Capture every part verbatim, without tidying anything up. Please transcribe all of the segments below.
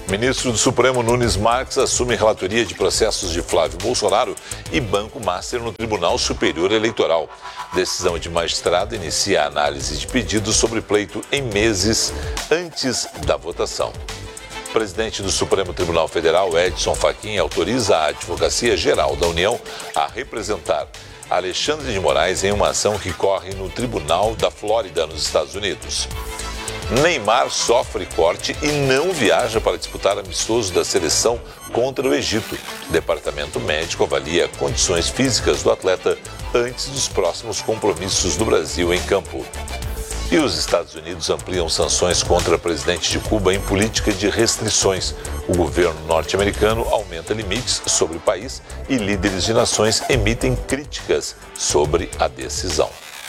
Ministro do Supremo Nunes Marques assume relatoria de processos de Flávio Bolsonaro e Banco Master no Tribunal Superior Eleitoral. Decisão de magistrado inicia a análise de pedidos sobre pleito em meses antes da votação. O presidente do Supremo Tribunal Federal, Edson Fachin, autoriza a Advocacia Geral da União a representar Alexandre de Moraes em uma ação que corre no Tribunal da Flórida, nos Estados Unidos. Neymar sofre corte e não viaja para disputar amistoso da seleção contra o Egito. O departamento médico avalia condições físicas do atleta antes dos próximos compromissos do Brasil em campo. E os Estados Unidos ampliam sanções contra o presidente de Cuba em política de restrições. O governo norte-americano aumenta limites sobre o país e líderes de nações emitem críticas sobre a decisão.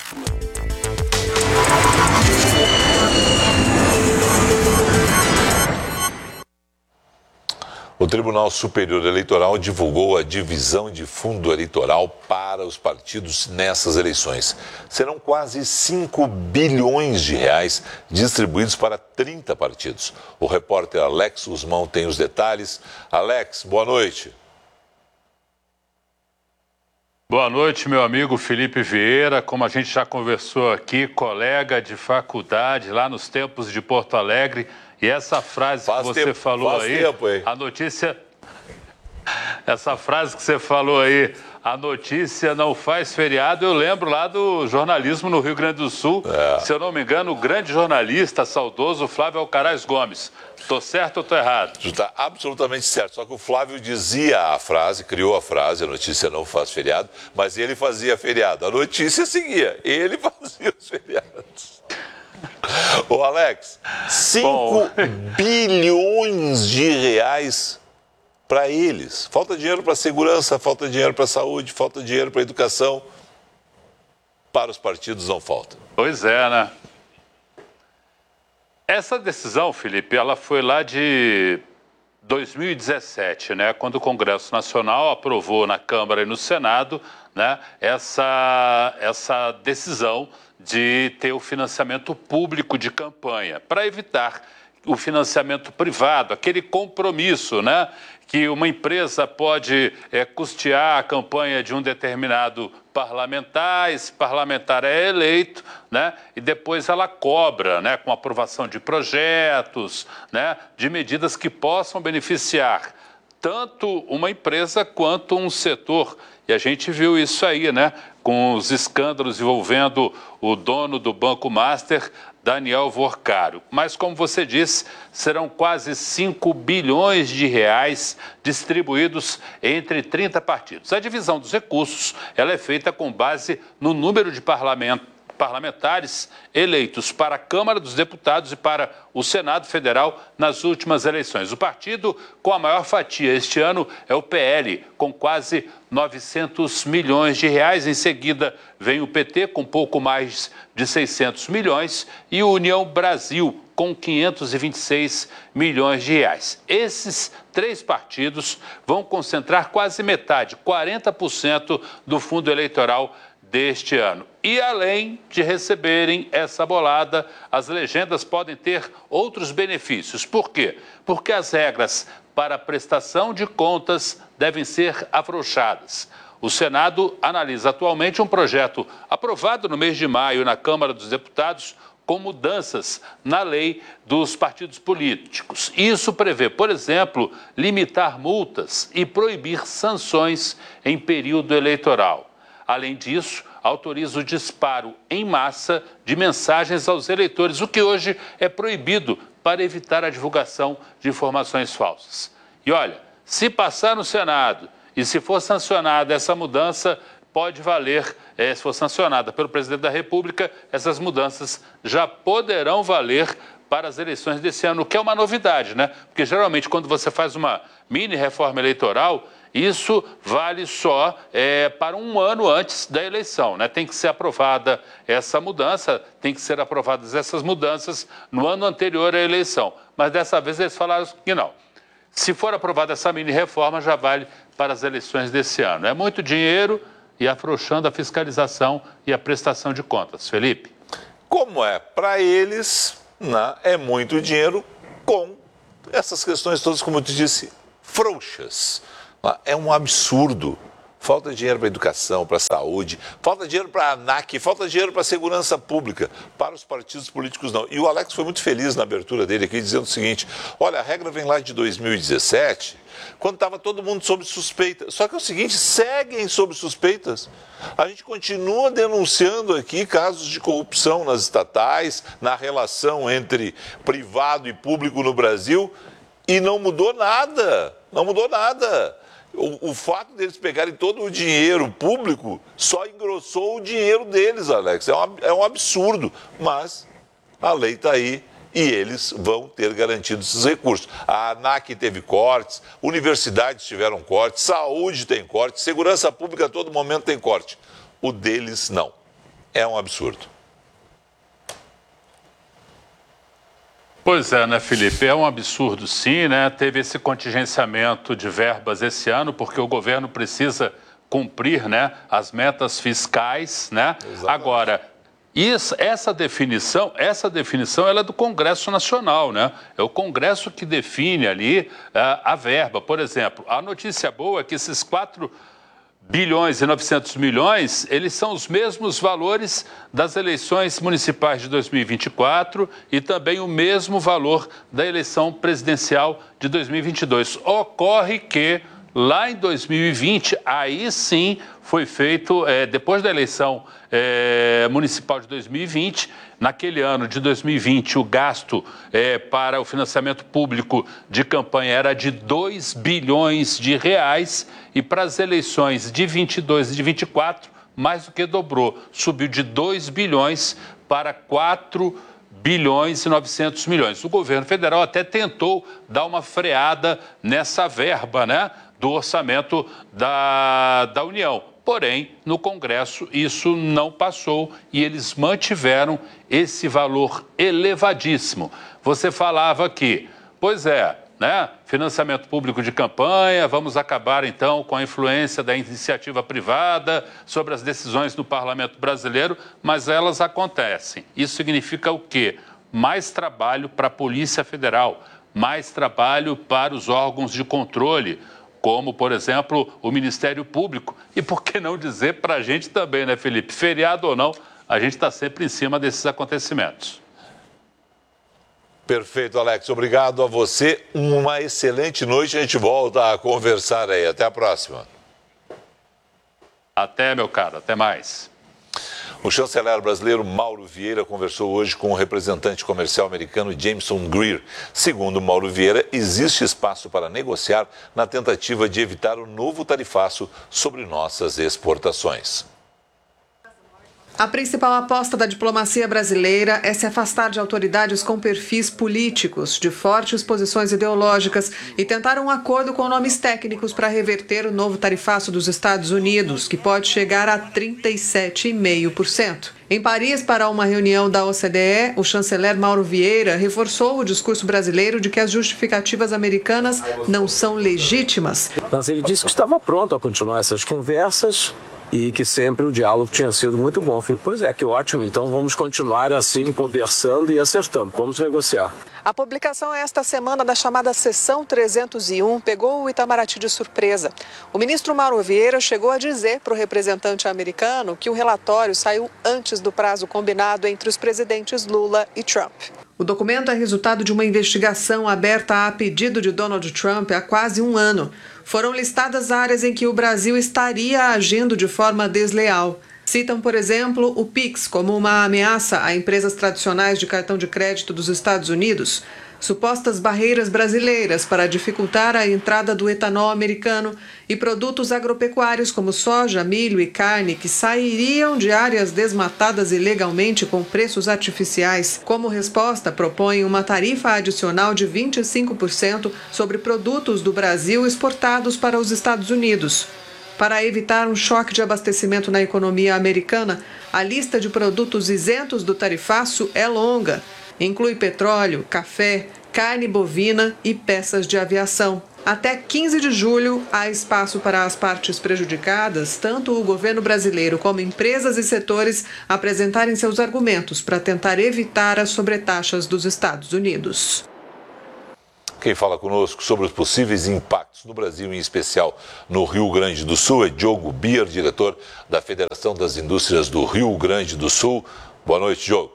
O Tribunal Superior Eleitoral divulgou a divisão de fundo eleitoral para os partidos nessas eleições. Serão quase cinco bilhões de reais distribuídos para trinta partidos. O repórter Alex Guzmão tem os detalhes. Alex, boa noite. Boa noite, meu amigo Felipe Vieira. Como a gente já conversou aqui, colega de faculdade lá nos tempos de Porto Alegre. E essa frase faz que você tempo, falou aí, tempo, a notícia, essa frase que você falou aí, a notícia não faz feriado, eu lembro lá do jornalismo no Rio Grande do Sul, é. Se eu não me engano, o grande jornalista saudoso Flávio Alcaraz Gomes. Estou certo ou estou errado? Está absolutamente certo, só que o Flávio dizia a frase, criou a frase, a notícia não faz feriado, mas ele fazia feriado, a notícia seguia, ele fazia os feriados. Ô Alex, cinco bilhões de reais para eles. Falta dinheiro para segurança, falta dinheiro para saúde, falta dinheiro para educação. Para os partidos não falta. Pois é, né? Essa decisão, Felipe, ela foi lá de dois mil e dezessete, né? Quando o Congresso Nacional aprovou na Câmara e no Senado, né, essa, essa decisão de ter o financiamento público de campanha, para evitar o financiamento privado, aquele compromisso, né, que uma empresa pode é, custear a campanha de um determinado parlamentar, esse parlamentar é eleito, né, e depois ela cobra, né, com aprovação de projetos, né, de medidas que possam beneficiar tanto uma empresa quanto um setor. E a gente viu isso aí, né? Com os escândalos envolvendo o dono do Banco Master, Daniel Vorcaro. Mas, como você disse, serão quase cinco bilhões de reais distribuídos entre trinta partidos. A divisão dos recursos ela é feita com base no número de parlamentos parlamentares eleitos para a Câmara dos Deputados e para o Senado Federal nas últimas eleições. O partido com a maior fatia este ano é o P L, com quase novecentos milhões de reais. Em seguida vem o P T, com pouco mais de seiscentos milhões, e o União Brasil, com quinhentos e vinte e seis milhões de reais. Esses três partidos vão concentrar quase metade, quarenta por cento do fundo eleitoral deste ano. E além de receberem essa bolada, as legendas podem ter outros benefícios. Por quê? Porque as regras para a prestação de contas devem ser afrouxadas. O Senado analisa atualmente um projeto aprovado no mês de maio na Câmara dos Deputados com mudanças na lei dos partidos políticos. Isso prevê, por exemplo, limitar multas e proibir sanções em período eleitoral. Além disso, autoriza o disparo em massa de mensagens aos eleitores, o que hoje é proibido para evitar a divulgação de informações falsas. E olha, se passar no Senado e se for sancionada essa mudança, pode valer, é, se for sancionada pelo presidente da República, essas mudanças já poderão valer para as eleições desse ano, o que é uma novidade, né? Porque geralmente quando você faz uma mini reforma eleitoral, isso vale só é, para um ano antes da eleição, né? Tem que ser aprovada essa mudança, tem que ser aprovadas essas mudanças no ano anterior à eleição. Mas dessa vez eles falaram que não. Se for aprovada essa mini-reforma, já vale para as eleições desse ano. É muito dinheiro e afrouxando a fiscalização e a prestação de contas. Felipe? Como é para eles, né, é muito dinheiro com essas questões todas, como eu te disse, frouxas. É um absurdo. Falta dinheiro para a educação, para a saúde, falta dinheiro para a ANAC, falta dinheiro para a segurança pública, para os partidos políticos não. E o Alex foi muito feliz na abertura dele aqui, dizendo o seguinte, olha, a regra vem lá de dois mil e dezessete, quando estava todo mundo sob suspeita. Só que é o seguinte, seguem sob suspeitas. A gente continua denunciando aqui casos de corrupção nas estatais, na relação entre privado e público no Brasil, e não mudou nada, não mudou nada. O, o fato deles pegarem todo o dinheiro público só engrossou o dinheiro deles, Alex. É um, é um absurdo, mas a lei está aí e eles vão ter garantidos esses recursos. A ANAC teve cortes, universidades tiveram cortes, saúde tem corte, segurança pública a todo momento tem corte. O deles não. É um absurdo. Pois é, né, Felipe? É um absurdo, sim, né? Teve esse contingenciamento de verbas esse ano, porque o governo precisa cumprir, né, as metas fiscais, né? Exatamente. Agora, isso, essa definição, essa definição ela é do Congresso Nacional, né? É o Congresso que define ali uh, a verba. Por exemplo, a notícia boa é que esses quatro bilhões e novecentos milhões, eles são os mesmos valores das eleições municipais de dois mil e vinte e quatro e também o mesmo valor da eleição presidencial de dois mil e vinte e dois. Ocorre que lá em dois mil e vinte, aí sim foi feito, é, depois da eleição é, municipal de dois mil e vinte, naquele ano de dois mil e vinte, o gasto é, para o financiamento público de campanha era de dois bilhões de reais e para as eleições de vinte e dois e de vinte e quatro, mais do que dobrou, subiu de dois bilhões para quatro bilhões e novecentos milhões. O governo federal até tentou dar uma freada nessa verba, né, do orçamento da, da União. Porém, no Congresso isso não passou e eles mantiveram esse valor elevadíssimo. Você falava que, pois é, né, financiamento público de campanha, vamos acabar então com a influência da iniciativa privada sobre as decisões do Parlamento brasileiro, mas elas acontecem. Isso significa o quê? Mais trabalho para a Polícia Federal, mais trabalho para os órgãos de controle, como, por exemplo, o Ministério Público. E por que não dizer para a gente também, né, Felipe? Feriado ou não, a gente está sempre em cima desses acontecimentos. Perfeito, Alex. Obrigado a você. Uma excelente noite. A gente volta a conversar aí. Até a próxima. Até, meu caro. Até mais. O chanceler brasileiro Mauro Vieira conversou hoje com o representante comercial americano Jameson Greer. Segundo Mauro Vieira, existe espaço para negociar na tentativa de evitar o novo tarifaço sobre nossas exportações. A principal aposta da diplomacia brasileira é se afastar de autoridades com perfis políticos, de fortes posições ideológicas e tentar um acordo com nomes técnicos para reverter o novo tarifaço dos Estados Unidos, que pode chegar a trinta e sete vírgula cinco por cento. Em Paris, para uma reunião da O C D E, o chanceler Mauro Vieira reforçou o discurso brasileiro de que as justificativas americanas não são legítimas. Mas ele disse que estava pronto a continuar essas conversas e que sempre o diálogo tinha sido muito bom. Falei, pois é, que ótimo, então vamos continuar assim, conversando e acertando, vamos negociar. A publicação esta semana da chamada Seção trezentos e um pegou o Itamaraty de surpresa. O ministro Mauro Vieira chegou a dizer para o representante americano que o relatório saiu antes do prazo combinado entre os presidentes Lula e Trump. O documento é resultado de uma investigação aberta a pedido de Donald Trump há quase um ano. Foram listadas áreas em que o Brasil estaria agindo de forma desleal. Citam, por exemplo, o Pix como uma ameaça a empresas tradicionais de cartão de crédito dos Estados Unidos, supostas barreiras brasileiras para dificultar a entrada do etanol americano e produtos agropecuários como soja, milho e carne que sairiam de áreas desmatadas ilegalmente com preços artificiais. Como resposta, propõem uma tarifa adicional de vinte e cinco por cento sobre produtos do Brasil exportados para os Estados Unidos. Para evitar um choque de abastecimento na economia americana, a lista de produtos isentos do tarifaço é longa. Inclui petróleo, café, carne bovina e peças de aviação. Até quinze de julho, há espaço para as partes prejudicadas, tanto o governo brasileiro como empresas e setores, apresentarem seus argumentos para tentar evitar as sobretaxas dos Estados Unidos. Quem fala conosco sobre os possíveis impactos no Brasil, em especial no Rio Grande do Sul, é Diogo Bier, diretor da Federação das Indústrias do Rio Grande do Sul. Boa noite, Diogo.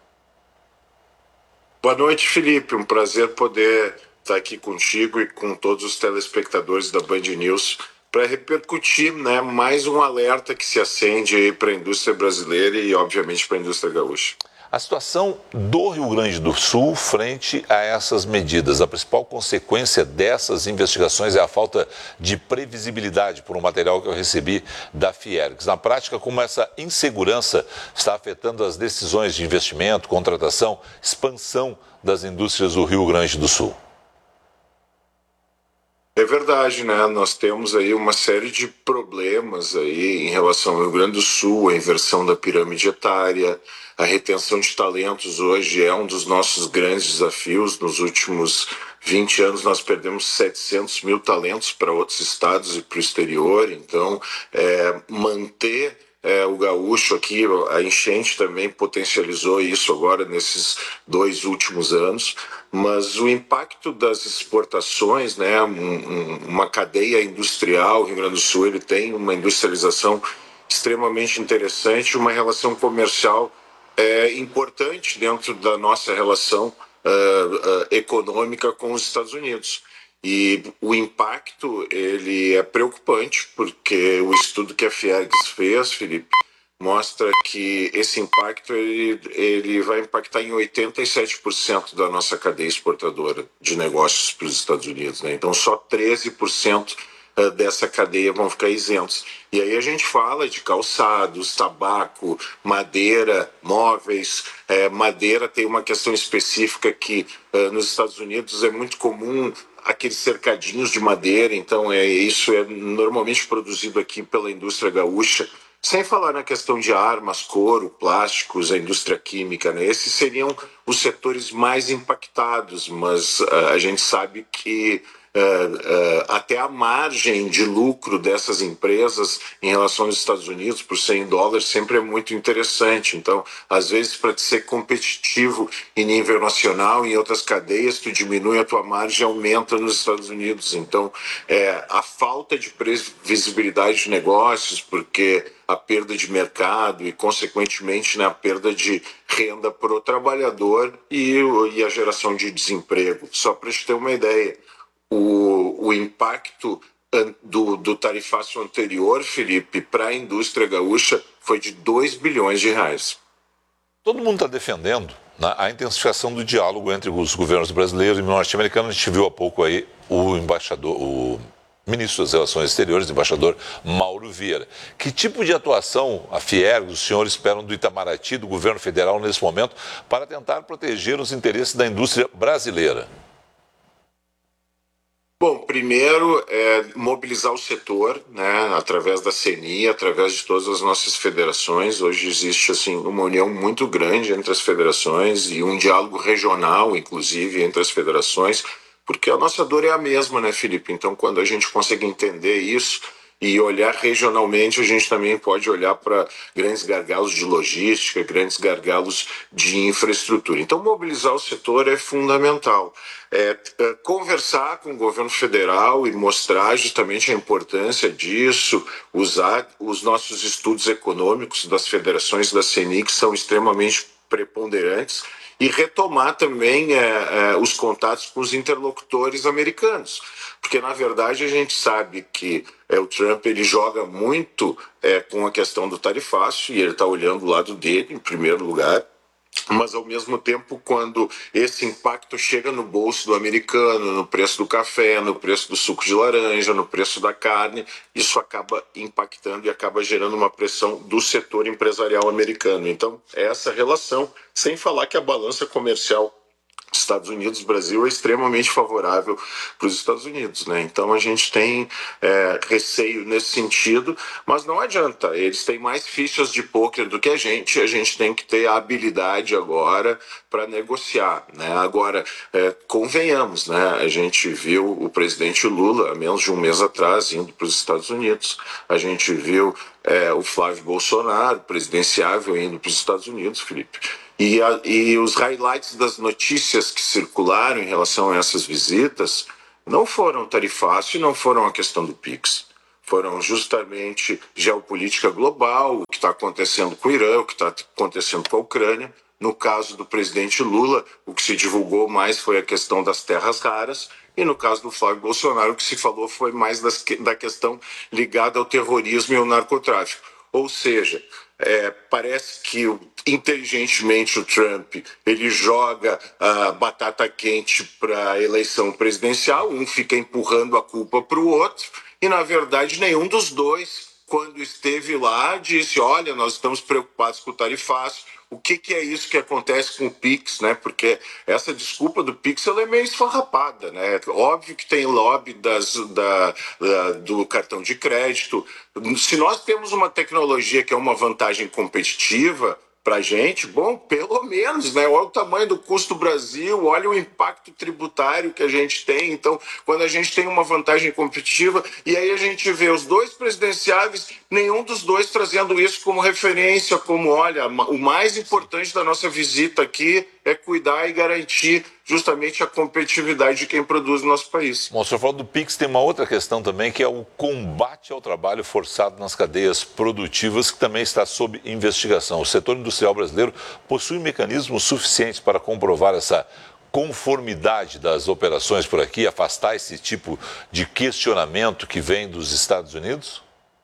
Boa noite, Felipe. Um prazer poder estar aqui contigo e com todos os telespectadores da Band News para repercutir, né, mais um alerta que se acende para a indústria brasileira e, obviamente, para a indústria gaúcha. A situação do Rio Grande do Sul frente a essas medidas. A principal consequência dessas investigações é a falta de previsibilidade, por um material que eu recebi da Fiergs. Na prática, como essa insegurança está afetando as decisões de investimento, contratação, expansão das indústrias do Rio Grande do Sul? É verdade, né? Nós temos aí uma série de problemas aí em relação ao Rio Grande do Sul, a inversão da pirâmide etária, a retenção de talentos hoje é um dos nossos grandes desafios. Nos últimos vinte anos nós perdemos setecentos mil talentos para outros estados e para o exterior, então é, manter É, o gaúcho aqui, a enchente também potencializou isso agora nesses dois últimos anos, mas o impacto das exportações, né, um, um, uma cadeia industrial, o Rio Grande do Sul ele tem uma industrialização extremamente interessante, uma relação comercial é, importante dentro da nossa relação uh, uh, econômica com os Estados Unidos. E o impacto ele é preocupante, porque o estudo que a Fiergs fez, Felipe, mostra que esse impacto ele, ele vai impactar em oitenta e sete por cento da nossa cadeia exportadora de negócios para os Estados Unidos, né? Então só treze por cento dessa cadeia vão ficar isentos. E aí a gente fala de calçados, tabaco, madeira, móveis. É, madeira tem uma questão específica que uh, nos Estados Unidos é muito comum aqueles cercadinhos de madeira, então é, isso é normalmente produzido aqui pela indústria gaúcha, sem falar na questão de armas, couro, plásticos, a indústria química, né? Esses seriam os setores mais impactados, mas uh, a gente sabe que Uh, uh, até a margem de lucro dessas empresas em relação aos Estados Unidos por cem dólares sempre é muito interessante. Então, às vezes, para ser competitivo em nível nacional, em outras cadeias, tu diminui a tua margem e aumenta nos Estados Unidos. Então, é, a falta de previsibilidade de negócios, porque a perda de mercado e, consequentemente, né, a perda de renda para o trabalhador e, e a geração de desemprego. Só para te ter uma ideia, O, o impacto do, do tarifácio anterior, Felipe, para a indústria gaúcha foi de dois bilhões de reais. Todo mundo está defendendo, né, a intensificação do diálogo entre os governos brasileiros e norte-americanos. A gente viu há pouco aí o embaixador, o ministro das Relações Exteriores, o embaixador Mauro Vieira. Que tipo de atuação a Fiergs, os senhores esperam do Itamaraty, do governo federal nesse momento, para tentar proteger os interesses da indústria brasileira? Bom, primeiro é mobilizar o setor, né, através da C N I, através de todas as nossas federações. Hoje existe assim uma união muito grande entre as federações e um diálogo regional, inclusive, entre as federações, porque a nossa dor é a mesma, né, Felipe? Então, quando a gente consegue entender isso e olhar regionalmente, a gente também pode olhar para grandes gargalos de logística, grandes gargalos de infraestrutura. Então, mobilizar o setor é fundamental. É, é, conversar com o governo federal e mostrar justamente a importância disso, usar os nossos estudos econômicos das federações da C N I, que são extremamente preponderantes, e retomar também é, é, os contatos com os interlocutores americanos. Porque, na verdade, a gente sabe que é, o Trump ele joga muito é, com a questão do tarifácio, e ele está olhando o lado dele, em primeiro lugar, mas, ao mesmo tempo, quando esse impacto chega no bolso do americano, no preço do café, no preço do suco de laranja, no preço da carne, isso acaba impactando e acaba gerando uma pressão do setor empresarial americano. Então, é essa relação, sem falar que a balança comercial Estados Unidos-Brasil é extremamente favorável para os Estados Unidos, né? Então a gente tem é, receio nesse sentido, mas não adianta, eles têm mais fichas de pôquer do que a gente, a gente tem que ter a habilidade agora para negociar, né? Agora, é, convenhamos, né? A gente viu o presidente Lula, há menos de um mês atrás, indo para os Estados Unidos, a gente viu é, o Flávio Bolsonaro, presidenciável, indo para os Estados Unidos, Felipe. E, a, e os highlights das notícias que circularam em relação a essas visitas não foram tarifácio e não foram a questão do Pix. Foram justamente geopolítica global, o que está acontecendo com o Irã, o que está acontecendo com a Ucrânia. No caso do presidente Lula, o que se divulgou mais foi a questão das terras raras. E no caso do Flávio Bolsonaro, o que se falou foi mais das, da questão ligada ao terrorismo e ao narcotráfico. Ou seja, é, parece que inteligentemente o Trump ele joga a batata quente para a eleição presidencial, um fica empurrando a culpa para o outro, e na verdade nenhum dos dois, quando esteve lá, disse: olha, nós estamos preocupados com o tarifácio. O que, que é isso que acontece com o Pix, né? Porque essa desculpa do Pix ela é meio esfarrapada, né? Óbvio que tem lobby das, da, da, do cartão de crédito. Se nós temos uma tecnologia que é uma vantagem competitiva para a gente, bom, pelo menos, né? Olha o tamanho do custo do Brasil, olha o impacto tributário que a gente tem. Então, quando a gente tem uma vantagem competitiva, e aí a gente vê os dois presidenciáveis, nenhum dos dois trazendo isso como referência, como, olha, o mais importante da nossa visita aqui é cuidar e garantir justamente a competitividade de quem produz no nosso país. Bom, o senhor falou do Pix, tem uma outra questão também, que é o combate ao trabalho forçado nas cadeias produtivas, que também está sob investigação. O setor industrial brasileiro possui mecanismos suficientes para comprovar essa conformidade das operações por aqui, afastar esse tipo de questionamento que vem dos Estados Unidos?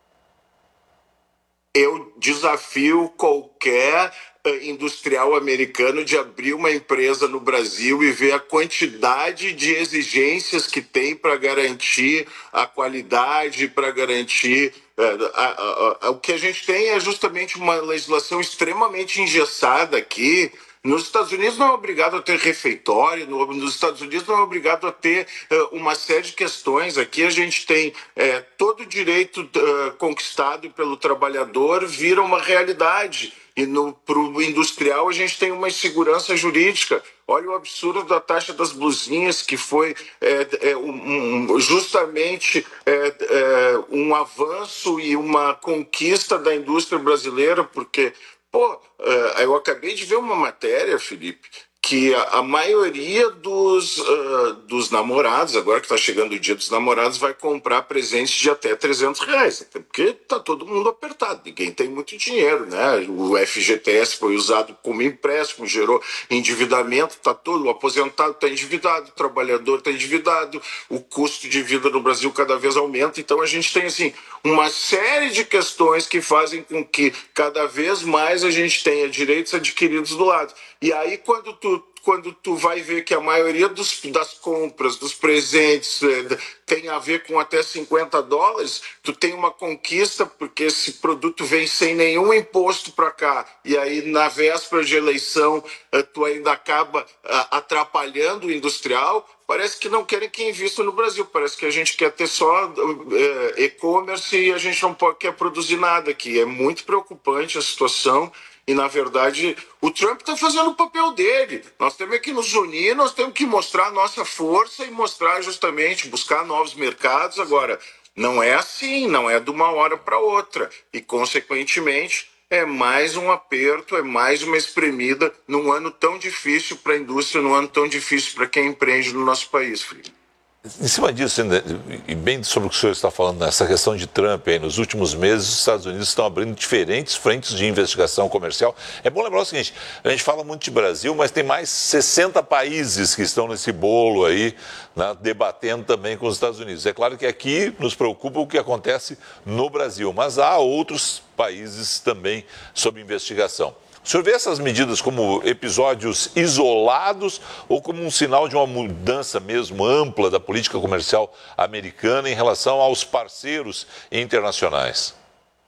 Eu desafio qualquer industrial americano de abrir uma empresa no Brasil e ver a quantidade de exigências que tem para garantir a qualidade, para garantir... Uh, a, a, a, o que a gente tem é justamente uma legislação extremamente engessada aqui. Nos Estados Unidos não é obrigado a ter refeitório, no, nos Estados Unidos não é obrigado a ter uh, uma série de questões. Aqui a gente tem uh, todo o direito uh, conquistado pelo trabalhador vira uma realidade. E para o industrial a gente tem uma insegurança jurídica. Olha o absurdo da taxa das blusinhas, que foi é, é, um, justamente é, é, um avanço e uma conquista da indústria brasileira, porque, pô, é, eu acabei de ver uma matéria, Felipe, que a, a maioria dos, uh, dos namorados, agora que está chegando o dia dos namorados, vai comprar presentes de até trezentos reais, porque está todo mundo apertado, ninguém tem muito dinheiro, né? O F G T S foi usado como empréstimo, gerou endividamento, está todo, o aposentado está endividado, o trabalhador está endividado, o custo de vida no Brasil cada vez aumenta, então a gente tem assim uma série de questões que fazem com que cada vez mais a gente tenha direitos adquiridos do lado. E aí quando tu quando tu vai ver que a maioria dos, das compras, dos presentes, tem a ver com até cinquenta dólares, tu tem uma conquista, porque esse produto vem sem nenhum imposto para cá, e aí na véspera de eleição tu ainda acaba atrapalhando o industrial. Parece que não querem que invista no Brasil, parece que a gente quer ter só é, e-commerce e a gente não pode, quer produzir nada aqui. É muito preocupante a situação. E, na verdade, o Trump está fazendo o papel dele. Nós temos que nos unir, nós temos que mostrar a nossa força e mostrar justamente, buscar novos mercados. Agora, não é assim, não é de uma hora para outra. E, consequentemente, é mais um aperto, é mais uma espremida num ano tão difícil para a indústria, num ano tão difícil para quem empreende no nosso país, Felipe. Em cima disso, e bem sobre o que o senhor está falando, nessa questão de Trump, aí, nos últimos meses os Estados Unidos estão abrindo diferentes frentes de investigação comercial. É bom lembrar o seguinte, a gente fala muito de Brasil, mas tem mais sessenta países que estão nesse bolo aí, né, debatendo também com os Estados Unidos. É claro que aqui nos preocupa o que acontece no Brasil, mas há outros países também sob investigação. O senhor vê essas medidas como episódios isolados ou como um sinal de uma mudança mesmo ampla da política comercial americana em relação aos parceiros internacionais?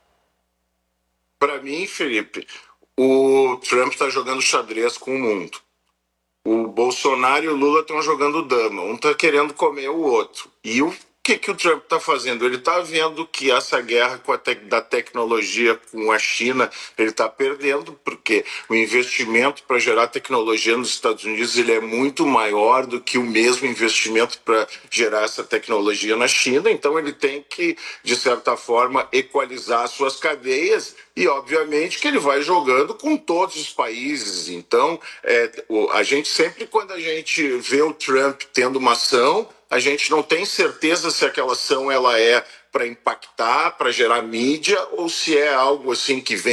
Para mim, Felipe, o Trump está jogando xadrez com o mundo. O Bolsonaro e o Lula estão jogando dama. Um está querendo comer o outro. E o que, que o Trump está fazendo? Ele está vendo que essa guerra com a te- da tecnologia com a China, ele está perdendo, porque o investimento para gerar tecnologia nos Estados Unidos ele é muito maior do que o mesmo investimento para gerar essa tecnologia na China. Então ele tem que, de certa forma, equalizar suas cadeias e, obviamente, que ele vai jogando com todos os países. Então, é, o- a gente sempre, quando a gente vê o Trump tendo uma ação, a gente não tem certeza se aquela ação ela é para impactar, para gerar mídia, ou se é algo assim que vem